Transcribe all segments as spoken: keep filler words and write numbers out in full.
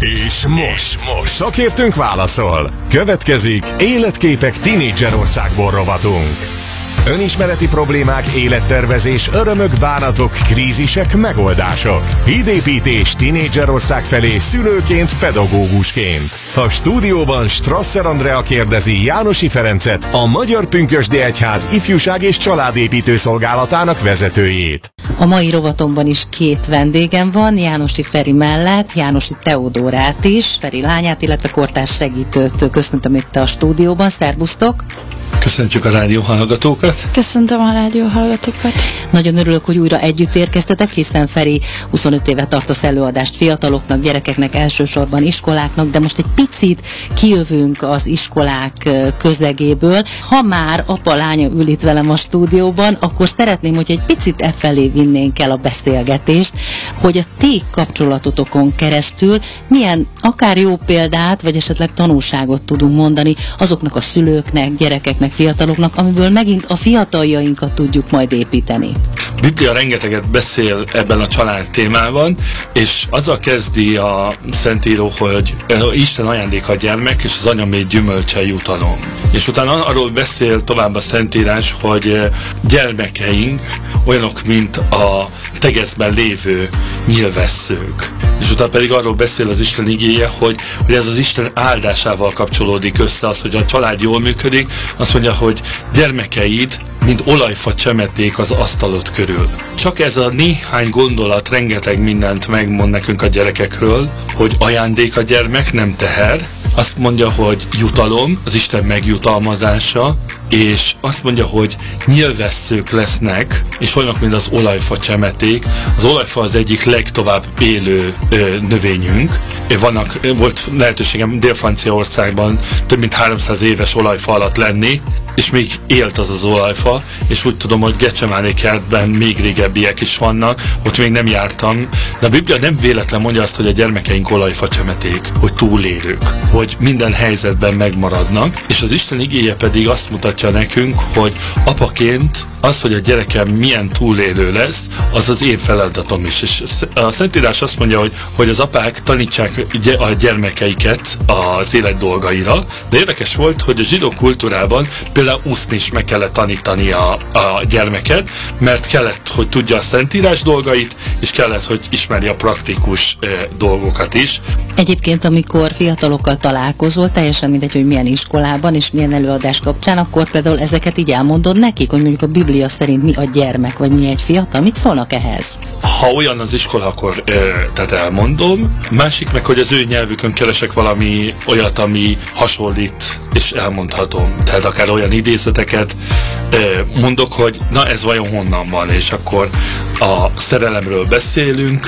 És most, most szakértőnk válaszol. Következik Életképek Tinédzserországból rovatunk. Önismereti problémák, élettervezés, örömök, bánatok, krízisek, megoldások. Hídépítés Tinédzserország felé szülőként, pedagógusként. A stúdióban Strasser Andrea kérdezi Jánosi Ferencet, a Magyar Pünkösdi Egyház ifjúság és családépítő szolgálatának vezetőjét. A mai rovatomban is két vendégem van, Jánosi Feri mellett, Jánosi Teodórát is, Feri lányát, illetve kortárs segítőt köszöntöm itt a stúdióban. Szerbusztok! Köszöntjük a rádióhallgatókat! Köszöntöm a rádióhallgatókat! Nagyon örülök, hogy újra együtt érkeztetek, hiszen Feri huszonöt éve tartasz előadást fiataloknak, gyerekeknek, elsősorban iskoláknak, de most egy picit kijövünk az iskolák közegéből. Ha már apa-lánya ül itt velem a stúdióban, akkor szeretném, hogy egy picit e felé vinnénk el a beszélgetést, hogy a ti kapcsolatotokon keresztül milyen akár jó példát, vagy esetleg tanulságot tudunk mondani azoknak a szülőknek, gyerekeknek, fiataloknak, amiből megint a fiataljainkat tudjuk majd építeni. Biblia rengeteget beszél ebben a család témában, és azzal kezdi a Szentíró, hogy Isten ajándéka a gyermek, és az anyamét gyümölcse jutalom. És utána arról beszél tovább a Szentírás, hogy gyermekeink olyanok, mint a tegezben lévő nyilvesszők. És utána pedig arról beszél az Isten igéje, hogy, hogy ez az Isten áldásával kapcsolódik össze, az, hogy a család jól működik, azt mondja, hogy gyermekeid, mint olajfa csemeték az asztalod körül. Csak ez a néhány gondolat rengeteg mindent megmond nekünk a gyerekekről, hogy ajándék a gyermek, nem teher. Azt mondja, hogy jutalom, az Isten megjutalmazása, és azt mondja, hogy nyilvesszők lesznek, és olyanok, mint az olajfa csemeték. Az olajfa az egyik legtovább élő ö, növényünk. Vannak, volt lehetőségem Dél-Franciaországban több mint háromszáz éves olajfa alatt lenni, és még élt az az olajfa, és úgy tudom, hogy Gecsemáné kertben még régebbiek is vannak, ott még nem jártam, de a Biblia nem véletlen mondja azt, hogy a gyermekeink olajfa csemeték, hogy túlélők, hogy minden helyzetben megmaradnak, és az Isten igéje pedig azt mutatja nekünk, hogy apaként az, hogy a gyerekem milyen túlélő lesz, az az én feladatom is. És a Szentírás azt mondja, hogy, hogy az apák tanítsák a gyermekeiket az élet dolgaira, de érdekes volt, hogy a zsidó kultúrában például úszni is meg kellett tanítani a, a gyermeket, mert kellett, hogy tudja a Szentírás dolgait, és kellett, hogy ismerje a praktikus e, dolgokat is. Egyébként, amikor fiatalokkal találkozol, teljesen mindegy, hogy milyen iskolában és milyen előadás kapcsán, akkor például ezeket így elmondod nekik, hogy mondjuk a Biblia szerint mi a gyermek, vagy mi egy fiatal, mit szólnak ehhez? Ha olyan az iskola, akkor e, tehát elmondom. Másik meg, hogy az ő nyelvükön keresek valami olyat, ami hasonlít, és elmondhatom. Tehát akár olyan idézeteket e, mondok, hogy na ez vajon honnan van, és akkor a szerelemről beszélünk,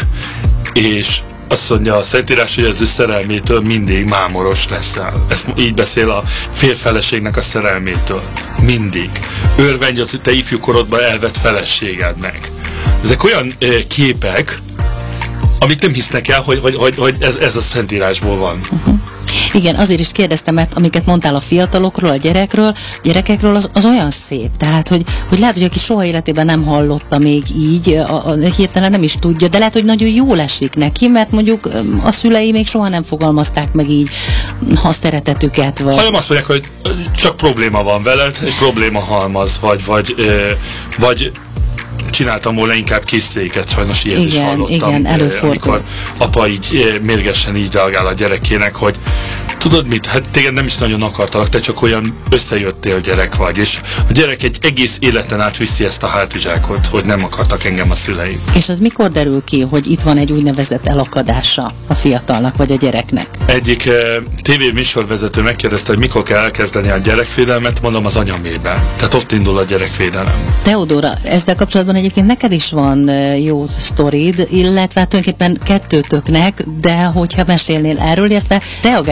és azt mondja a Szentírás, hogy az ő szerelmétől mindig mámoros leszel. Ezt így beszél a férfeleségnek a szerelmétől. Mindig. Örvendj az te ifjúkorodban elvett feleségednek. Ezek olyan e, képek, amit nem hisznek el, hogy, hogy, hogy, hogy ez, ez a Szentírásból van. Uh-huh. Igen, azért is kérdeztem, mert amiket mondtál a fiatalokról, a gyerekről, gyerekekről, az, az olyan szép. Tehát, hogy, hogy lehet, hogy aki soha életében nem hallotta még így, a, a, hirtelen nem is tudja, de lehet, hogy nagyon jól esik neki, mert mondjuk a szülei még soha nem fogalmazták meg így a szeretetüket. Vagy... Hanem azt mondják, hogy csak probléma van veled, egy probléma halmaz, vagy, vagy, vagy csináltam volna inkább kis széket, sajnos ilyet igen, is hallottam. Igen, előfordul. Amikor apa így mérgesen így reagál a gyerekének, hogy tudod mit, hát téged nem is nagyon akartalak, te csak olyan összejöttél gyerek vagy, és a gyerek egy egész életen át viszi ezt a hátizsákot, hogy nem akartak engem a szüleim. És az mikor derül ki, hogy itt van egy úgynevezett elakadása a fiatalnak vagy a gyereknek? Egyik eh, tévé műsorvezető megkérdezte, hogy mikor kell elkezdeni a gyerekvédelmet, mondom az anyamében. Tehát ott indul a gyerekvédelem. Teodóra, ezzel kapcsolatban egyébként neked is van jó sztorid, illetve tulajdonképpen kettőtöknek, de hogyha mesélnél erről, illetve reagálj kérlek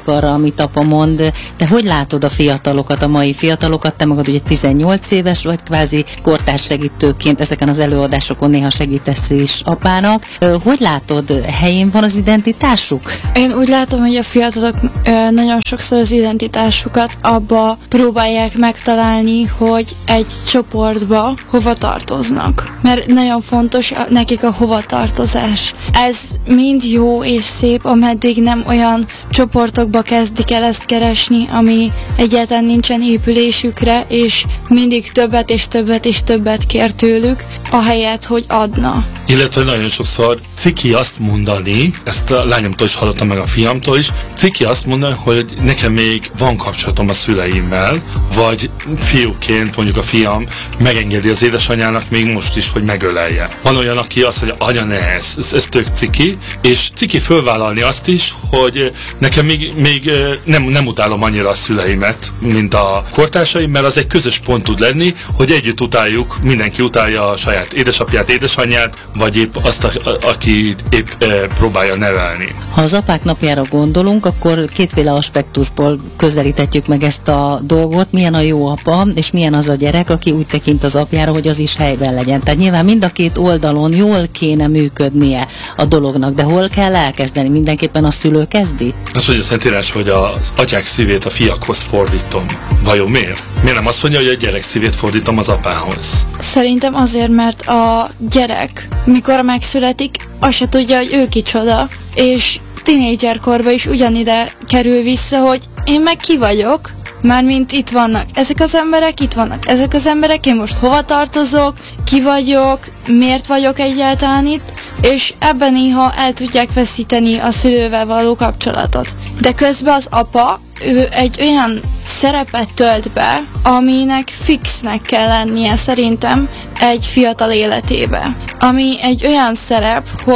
figyelek arra, amit apa mond, de hogy látod a fiatalokat, a mai fiatalokat? Te magad ugye tizennyolc éves vagy, kvázi kortárs segítőként ezeken az előadásokon néha segítesz is apának. Hogy látod, helyén van az identitásuk? Én úgy látom, hogy a fiatalok ö, nagyon sokszor az identitásukat abba próbálják megtalálni, hogy egy csoportba hova tartoznak. Mert nagyon fontos a, nekik a hovatartozás. Ez mind jó és szép, ameddig nem olyan csoportokba kezdik el ezt keresni, ami egyáltalán nincsen épülésükre, és mindig többet és többet és többet kér tőlük, ahelyett, hogy adna. Illetve nagyon sokszor ciki azt mondani, ezt a lányomtól is hallottam, meg a fiamtól is, ciki azt mondani, hogy nekem még van kapcsolatom a szüleimmel, vagy fiúként mondjuk a fiam megengedi az édesanyának még most is, hogy megölelje. Van olyan, aki azt mondja, anya ne, ez, ez, ez tök ciki, és ciki fölvállalni azt is, hogy nekem még, még nem, nem utálom annyira a szüleimet, mint a kortársaim, mert az egy közös pont tud lenni, hogy együtt utáljuk, mindenki utálja a saját édesapját, édesanyját, vagy épp azt, a, a, aki épp e, próbálja nevelni. Ha az apák napjára gondolunk, akkor kétféle aspektusból közelíthetjük meg ezt a dolgot. Milyen a jó apa, és milyen az a gyerek, aki úgy tekint az apjára, hogy az is helyben legyen. Tehát nyilván mind a két oldalon jól kéne működnie a dolognak, de hol kell elkezdeni? Mindenképpen a szülő kezdi? Azt mondja a Szentírás, hogy az atyák szívét a fiakhoz fordítom. Vajon miért? Miért nem azt mondja, hogy a gyerek szívét fordítom az apához? Szerintem azért, mert a gyerek, mikor megszületik, azt se tudja, hogy ő kicsoda, és tínédzserkorban is ugyanide kerül vissza, hogy én meg ki vagyok, mármint itt vannak ezek az emberek, itt vannak ezek az emberek, én most hova tartozok, ki vagyok, miért vagyok egyáltalán itt, és ebben néha el tudják veszíteni a szülővel való kapcsolatot. De közben az apa, ő egy olyan szerepet tölt be, aminek fixnek kell lennie szerintem egy fiatal életébe. Ami egy olyan szerep, hogy